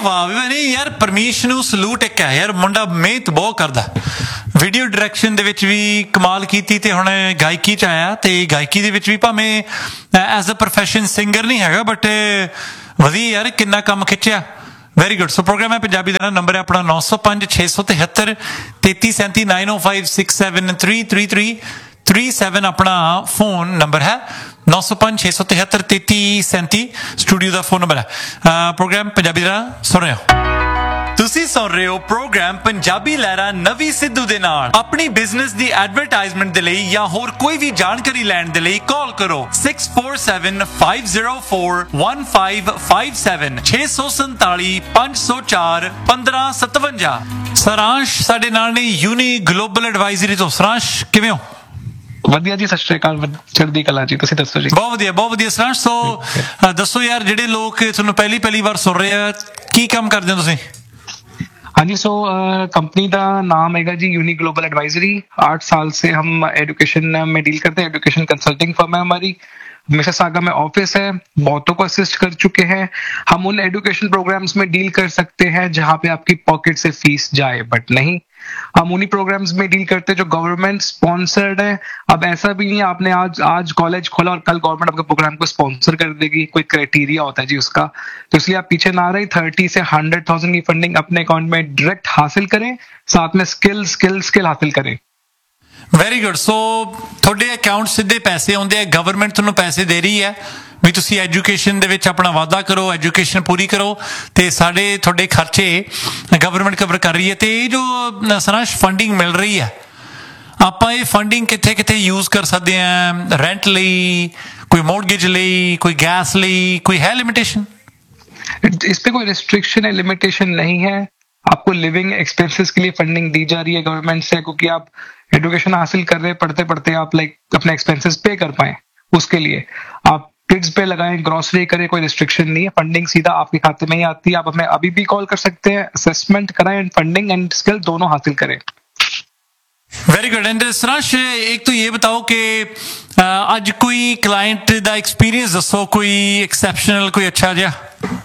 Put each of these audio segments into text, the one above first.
ਵਾਹ ਵੀ ਨਹੀਂ ਯਾਰ ਪਰਮੀਸ਼ ਨੂੰ ਸਲੂਟ ਇੱਕ ਹੈ ਯਾਰ ਮੁੰਡਾ ਮਿਹਨਤ ਬਹੁਤ ਕਰਦਾ ਵੀਡੀਓ ਡਾਇਰੈਕਸ਼ਨ ਦੇ ਵਿੱਚ ਵੀ ਕਮਾਲ ਕੀਤੀ ਤੇ ਹੁਣ ਗਾਇਕੀ ਚ ਆਇਆ ਤੇ ਗਾਇਕੀ ਦੇ ਵਿੱਚ ਵੀ ਭਾਵੇਂ ਐਜ਼ ਅ ਪ੍ਰੋਫੈਸ਼ਨ ਸਿੰਗਰ ਨਹੀਂ ਹੈਗਾ ਬਟ ਵਧੀਆ ਯਾਰ ਕਿੰਨਾ ਕੰਮ ਖਿੱਚਿਆ ਵੈਰੀ ਗੁੱਡ ਸੋ ਪ੍ਰੋਗਰਾਮ ਹੈ ਪੰਜਾਬੀ ਦਾ ਨੰਬਰ ਹੈ ਆਪਣਾ 905 673 3337 90567333337 ਆਪਣਾ ਫੋਨ ਨੰਬਰ ਹੈ 905 673 3337 ਸਟੂਡੀਓ ਦਾ ਫੋਨ ਨੰਬਰ ਹੈ ਪ੍ਰੋਗਰਾਮ ਪੰਜਾਬੀ ਦਾ ਸੁਣ ਰਹੇ ਹੋ ਤੁਸੀਂ ਸੁਣ ਰਹੇ ਹੋ ਪ੍ਰੋਗਰਾਮ ਪੰਜਾਬੀ ਲਹਿਰਾ ਨਵੀ ਸਿੱਧੂ ਦੇ ਨਾਲ ਆਪਣੀ ਬਿਜ਼ਨਸ ਦੀ ਐਡਵਰਟਾਈਜ਼ਮੈਂਟ ਦੇ ਲਈ ਜਾਂ ਹੋਰ ਕੋਈ ਵੀ ਜਾਣਕਾਰੀ ਲੈਣ ਦੇ ਲਈ ਕਾਲ ਕਰੋ 6475041557 647 ਸਰਾਂਸ਼ ਸਾਡੇ ਨਾਲ ਨੇ ਯੂਨੀ ਗਲੋਬਲ ਐਡਵਾਈਜ਼ਰੀ ਤੋਂ ਸਰਾਂਸ਼ ਕਿਵੇਂ ਹੋ ਵਧੀਆ ਜੀ ਸਤਿ ਸ਼੍ਰੀ ਅਕਾਲ ਚੜ੍ਹਦੀ ਕਲਾ ਜੀ ਤੁਸੀਂ ਦੱਸੋ ਜੀ ਬਹੁਤ ਵਧੀਆ ਸਰਾਂਸ਼ ਸੋ ਦੱਸੋ ਯਾਰ ਜਿਹੜੇ ਲੋਕ ਤੁਹਾਨੂੰ ਪਹਿਲੀ ਵਾਰ ਸੁਣ ਰਹੇ ਆ ਕੀ ਕੰਮ ਕਰਦੇ ਹੋ ਤੁਸੀਂ हाँ जी सो कंपनी का नाम है जी यूनी ग्लोबल एडवाइजरी 8 साल से हम एजुकेशन में डील करते हैं एजुकेशन कंसल्टिंग फर्म है हमारी मिसिसागा में ऑफिस है बहुतों को असिस्ट कर चुके हैं हम उन एजुकेशन प्रोग्राम्स में डील कर सकते हैं जहां पे आपकी पॉकेट से फीस जाए बट नहीं हम उन्हीं प्रोग्राम्स में डील करते हैं जो गवर्नमेंट स्पॉन्सर्ड है अब ऐसा भी नहीं है आपने आज कॉलेज खोला और कल गवर्नमेंट आपके प्रोग्राम को स्पॉन्सर कर देगी कोई क्राइटेरिया होता है जी उसका तो इसलिए आप पीछे ना रहे 30 से 100,000 की फंडिंग अपने अकाउंट में डायरेक्ट हासिल करें साथ में स्किल हासिल करें ਵੈਰੀ ਗੁੱਡ ਸੋ ਤੁਹਾਡੇ ਅਕਾਊਂਟ ਸਿੱਧੇ ਪੈਸੇ ਆਉਂਦੇ ਆ ਗਵਰਨਮੈਂਟ ਤੁਹਾਨੂੰ ਪੈਸੇ ਦੇ ਰਹੀ ਹੈ ਵੀ ਤੁਸੀਂ ਐਜੂਕੇਸ਼ਨ ਦੇ ਵਿੱਚ ਆਪਣਾ ਵਾਅਦਾ ਕਰੋ ਐਜੂਕੇਸ਼ਨ ਪੂਰੀ ਕਰੋ ਤੇ ਤੁਹਾਡੇ ਖਰਚੇ ਗਵਰਨਮੈਂਟ ਕਵਰ ਕਰ ਰਹੀ ਹੈ ਤੇ ਇਹ ਜੋ ਸਰਾਂਸ਼ ਫੰਡਿੰਗ ਮਿਲ ਰਹੀ ਹੈ ਆਪਾਂ ਇਹ ਫੰਡਿੰਗ ਕਿੱਥੇ ਯੂਜ਼ ਕਰ ਸਕਦੇ ਆ ਰੈਂਟ ਲਈ ਕੋਈ ਮੌਰਗੇਜ ਲਈ ਕੋਈ ਗੈਸ ਲਈ ਕੋਈ ਹੈ ਲਿਮਿटेशन इस पे कोई रिस्ट्रिक्शन है लिमिटेशन नहीं है आपको लिविंग एक्सपेंसेस के लिए फंडिंग दी जा रही है गवर्नमेंट से क्योंकि आप एजुकेशन हासिल कर रहे पढ़ते आप अपने एक्सपेंसेस पे कर पाए उसके लिए आप किड्स पे लगाएं ग्रोसरी करें कोई रिस्ट्रिक्शन नहीं है फंडिंग सीधा आपके खाते में ही आती है आप हमें अभी भी कॉल कर सकते हैं असेसमेंट कराएं एंड फंडिंग एंड स्किल दोनों हासिल करें वेरी गुड एंड सरांश एक तो ये बताओ कि आज कोई क्लाइंट का एक्सपीरियंस दसो कोई एक्सेप्शनल कोई अच्छा जा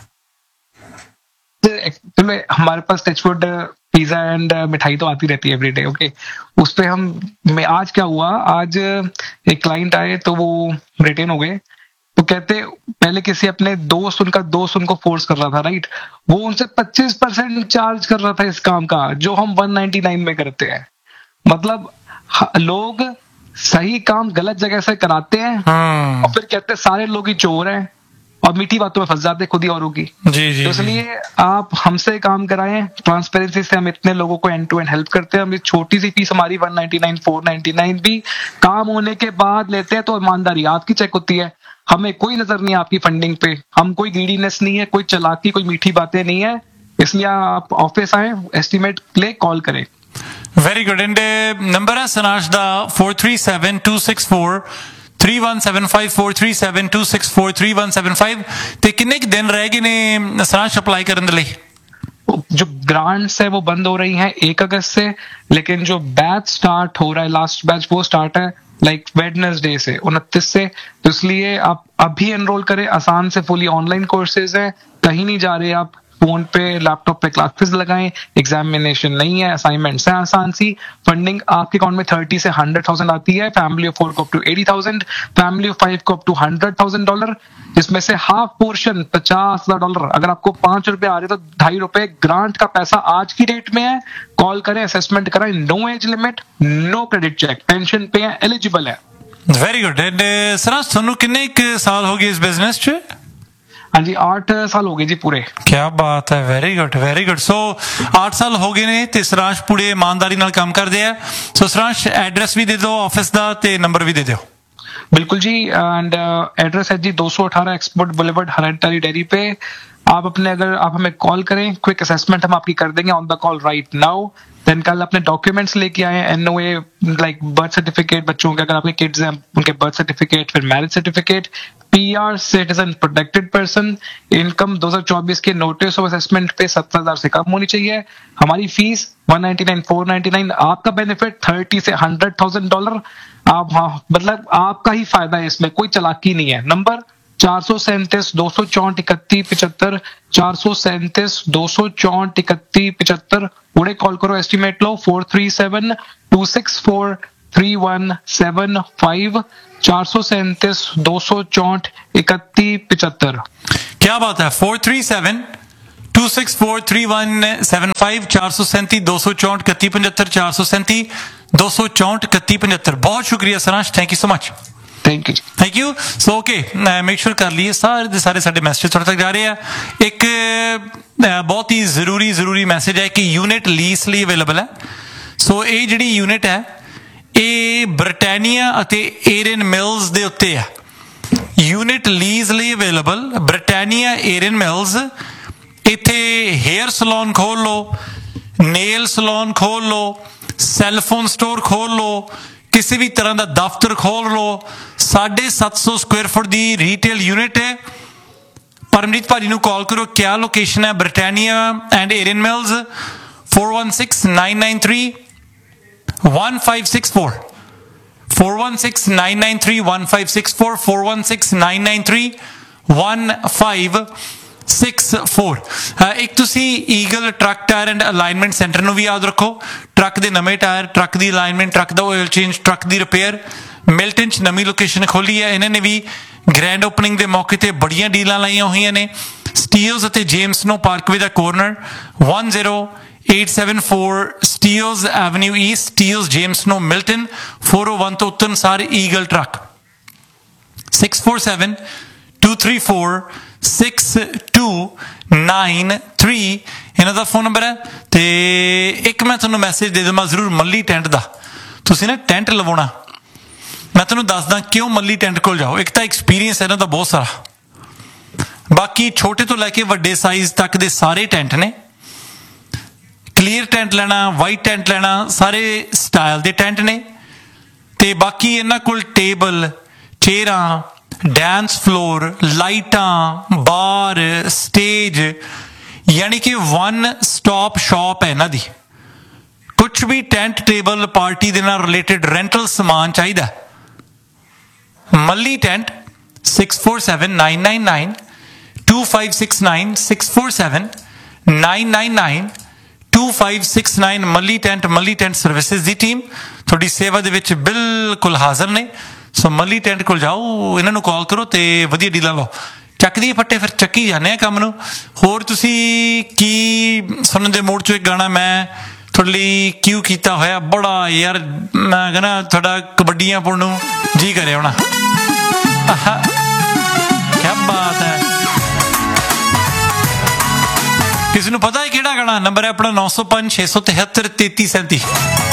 हमारे पास टचवुड पिज्जा एंड मिठाई तो आती रहती है एवरीडे ओके उस पे आज क्या हुआ आज एक क्लाइंट आए तो वो रिटेन हो गए तो कहते पहले किसी अपने उनका दोस्त उनको फोर्स कर रहा था राइट वो उनसे 25% चार्ज कर रहा था इस काम का जो हम 199 में करते हैं मतलब लोग सही काम गलत जगह से कराते हैं और फिर कहते हैं सारे लोग ही चोर हैं और मीठी बातों में फंस जाते खुद ही औरों की जी तो इसलिए आप हमसे काम कराएं ट्रांसपेरेंसी से हम इतने लोगों को एंड टू एंड हेल्प करते हैं हम छोटी सी फीस हमारी 199 499 भी काम होने के बाद लेते हैं तो ईमानदारी आपकी चेक होती है हमें कोई नजर नहीं है आपकी फंडिंग पे हम कोई ग्रीडीनेस नहीं है कोई चालाकी कोई मीठी बातें नहीं है इसलिए आप ऑफिस आए एस्टिमेट ले कॉल करें वेरी गुड एंड नंबर है सनाश दा 437264 3175 437264 3175 ਤੇ ਕਿੰਨੇ ਕੁ ਦਿਨ ਰਹਿ ਗਏ ਨੇ ਸਰਾਂਸ਼ ਅਪਲਾਈ ਕਰਨ ਦੇ ਲਈ जो ग्रांट्स है वो बंद हो रही हैं 1 अगस्त से लेकिन जो बैच स्टार्ट हो रहा है लास्ट बैच वो स्टार्ट है वेडनेसडे से 29 से तो इसलिए आप अभी एनरोल करें आसान से फुली ऑनलाइन कोर्सेज है कहीं नहीं जा रहे आप फोन पे लैपटॉप पे क्लासेस लगाएं एग्जामिनेशन नहीं है असाइनमेंट्स है आसान सी फंडिंग आपके अकाउंट में 30 से 100,000 आती है फैमिली ऑफ 4 को अप टू 80,000 फैमिली ऑफ 5 को अप टू $100,000 जिसमें से हाफ पोर्शन $50,000 अगर आपको ₹5 आ रहे तो ₹2.5 ग्रांट का पैसा आज की डेट में है कॉल करें असेसमेंट कराएं no age limit no credit check pension पे एलिजिबल है वेरी गुड एंड सरांश ਤੁਹਾਨੂੰ ਕਿੰਨੇ ਸਾਲ ਹੋ ਗਏ ਇਸ ਬਿਜ਼ਨਸ 'ਚ हाँ जी 8 साल हो गए जी पूरे क्या बात है वेरी गुड सो 8 साल हो गए ने ते सरांश पूरे ईमानदारी नाल काम करदे आ सो सरांश एड्रेस भी दे दो ऑफिस दा ते नंबर भी दे दियो बिल्कुल जी एंड एड्रेस है जी 218 एक्सपोर्ट बुलेवर्ड हरटरी डेयरी पे आप हमें कॉल करें क्विक असेसमेंट हम आपकी कर देंगे on the call right now then कल अपने डॉक्यूमेंट्स लेके आए एनओए बर्थ सर्टिफिकेट बच्चों के अगर आपके किड्स हैं उनके बर्थ सर्टिफिकेट फिर marriage certificate PR citizen protected person income 2024 के नोटिस ऑफ असेसमेंट पे 17,000 से कम होनी चाहिए हमारी फीस 199 499 आपका बेनिफिट 30 से $100,000 आप मतलब आपका ही फायदा है इसमें कोई चालाकी नहीं है नंबर 437 264 31 75, 437 264 31 75। उड़े कॉल करो, एस्टिमेट लो 437 264 3175, 437 264 31 75। क्या बात है। 437 264 3175, 437 264 31 75, 437 264 31 75। बहुत शुक्रिया Saransh, thank you so much. Thank you thank you. So okay, make sure कर लिए सारे ਦੇ ਸਾਰੇ ਸਾਡੇ ਮੈਸੇਜ ਤੁਹਾਡੇ ਤੱਕ ਜਾ ਰਹੇ ਆ। ਇੱਕ ਬਹੁਤ ਹੀ ਜ਼ਰੂਰੀ ਮੈਸੇਜ ਹੈ ਕਿ ਯੂਨਿਟ ਲੀਸ ਲਈ ਅਵੇਲੇਬਲ ਹੈ। ਸੋ ਇਹ ਜਿਹੜੀ ਯੂਨਿਟ ਹੈ ਇਹ ਬ੍ਰਿਟਾਨੀਆ ਅਤੇ ਏਰਨ ਮਿਲਸ ਦੇ ਉੱਤੇ ਹੈ। ਯੂਨਿਟ ਲੀਜ਼ ਲਈ ਅਵੇਲੇਬਲ ਬ੍ਰਿਟਾਨੀਆ ਏਰਨ ਮਿਲਸ। ਇੱਥੇ ਹੇਅਰ ਸਲੂਨ ਖੋਲ ਲਓ, ਨੇਲ ਸਲੂਨ ਖੋਲ ਲਓ, ਸੈਲਫੋਨ ਸਟੋਰ ਖੋਲ ਲਓ, ਕਿਸੇ ਵੀ ਤਰ੍ਹਾਂ ਦਾ ਦਫ਼ਤਰ ਖੋਲ ਲਓ। 750 ਸਕੁਅਰ ਫੁੱਟ ਦੀ ਰੀਟੇਲ ਯੂਨਿਟ ਹੈ। ਪਰਮਜੀਤ ਭਾਜੀ ਨੂੰ ਕਾਲ ਕਰੋ। ਕਿਆ ਲੋਕੇਸ਼ਨ ਹੈ? Britannia and ਏਰਨ mills, 416 993 1564, 416 993 1564, 416 993 1564। ਇੱਕ ਤੁਸੀਂ eagle truck tyre and alignment centre ਨੂੰ ਵੀ ਯਾਦ ਰੱਖੋ। ਟਰੱਕ ਦੇ ਨਵੇਂ ਟਾਇਰ, ਟਰੱਕ ਦੀ ਅਲਾਈਨਮੈਂਟ, ਟਰੱਕ ਦਾ ਆਇਲ ਚੇਂਜ, ਟਰੱਕ ਦੀ ਰਿਪੇਅਰ। ਮਿਲਟਨ 'ਚ ਨਵੀਂ ਲੋਕੇਸ਼ਨ ਖੋਲੀ ਹੈ। ਇਹਨਾਂ ਨੇ ਵੀ ਗ੍ਰੈਂਡ ਓਪਨਿੰਗ ਦੇ ਮੌਕੇ ਤੇ ਬੜੀਆਂ ਡੀਲਾਂ ਲਾਈਆਂ ਹੋਈਆਂ ਨੇ। ਸਟੀਲਸ ਅਤੇ ਜੇਮਸ ਨੋ ਪਾਰਕਵੇ ਦਾ corner, 10874 Steeles avenue East, Steeles James ਨੋ ਮਿਲਟਨ, 401 ਤੋਂ ਉੱਤਰ ਸਾਰੇ ਈਗਲ ਟਰੱਕ। 647 234 6293 ਇਹਨਾਂ ਦਾ ਫੋਨ ਨੰਬਰ ਹੈ। ਤੇ ਇੱਕ ਮੈਂ ਤੁਹਾਨੂੰ ਮੈਸੇਜ ਦੇ ਦੇਵਾਂ ਜ਼ਰੂਰ ਮੱਲੀ ਟੈਂਟ ਦਾ। ਤੁਸੀਂ ਨਾ ਟੈਂਟ ਲਵਾਉਣਾ, ਮੈਂ ਤੁਹਾਨੂੰ ਦੱਸਦਾ ਕਿਉਂ ਮੱਲੀ ਟੈਂਟ ਕੋਲ ਜਾਓ। ਇੱਕ ਤਾਂ ਐਕਸਪੀਰੀਅੰਸ ਇਹਨਾਂ ਦਾ ਬਹੁਤ ਸਾਰਾ, ਬਾਕੀ ਛੋਟੇ ਤੋਂ ਲੈ ਕੇ ਵੱਡੇ ਸਾਈਜ਼ ਤੱਕ ਦੇ ਸਾਰੇ ਟੈਂਟ ਨੇ। ਕਲੀਅਰ ਟੈਂਟ ਲੈਣਾ, ਵਾਈਟ ਟੈਂਟ ਲੈਣਾ, ਸਾਰੇ ਸਟਾਈਲ ਦੇ ਟੈਂਟ ਨੇ। ਤੇ ਬਾਕੀ ਇਹਨਾਂ ਕੋਲ ਟੇਬਲ, ਚੇਅਰਾਂ, ਡਾਂਸ ਫਲੋਰ, ਲਾਈਟਾਂ, ਬਾਰ, ਸਟੇਜ, ਯਾਨੀ ਕਿ ਵਨ ਸਟਾਪ ਸ਼ਾਪ ਹੈ ਇਹਨਾਂ ਦੀ। ਕੁਛ ਵੀ ਟੈਂਟ, ਟੇਬਲ, ਪਾਰਟੀ ਦੇ ਨਾਲ ਰਿਲੇਟਡ ਰੈਂਟਲ ਸਮਾਨ ਚਾਹੀਦਾ, ਮੱਲੀ ਟੈਂਟ 647 999 2569, 647 999 2569। ਮੱਲੀ ਟੈਂਟ ਸਰਵਿਸਿਜ਼ ਦੀ ਟੀਮ ਤੁਹਾਡੀ ਸੇਵਾ ਦੇ ਵਿੱਚ ਬਿਲਕੁਲ ਹਾਜ਼ਰ ਨੇ। ਸੋ ਮੱਲੀ ਟੈਂਟ ਕੋਲ ਜਾਓ, ਇਹਨਾਂ ਨੂੰ ਕਾਲ ਕਰੋ ਤੇ ਵਧੀਆ ਡੀਲਾਂ ਲਓ। ਚੱਕਦੀ ਫੱਟੇ ਫਿਰ ਚੱਕੀ ਜਾਂਦੇ ਆ ਕੰਮ ਨੂੰ। ਹੋਰ ਤੁਸੀਂ ਕੀ ਸੁਣਨ ਦੇ ਮੂਡ 'ਚੋਂ ਇੱਕ ਗਾਣਾ ਮੈਂ ਤੁਹਾਡੇ ਲਈ ਕਿਉਂ ਕੀਤਾ ਹੋਇਆ, ਬੜਾ ਯਾਰ ਮੈਂ ਕਹਿੰਦਾ ਤੁਹਾਡਾ ਕਬੱਡੀਆਂ ਪਾਉਣ ਨੂੰ ਜੀ ਕਰਿਆ ਹੋਣਾ। ਕਿਆ ਬਾਤ ਹੈ। ਕਿਸੇ ਨੂੰ ਪਤਾ ਹੈ ਕਿਹੜਾ ਗਾਣਾ? ਨੰਬਰ ਹੈ ਆਪਣਾ 905 673 3337।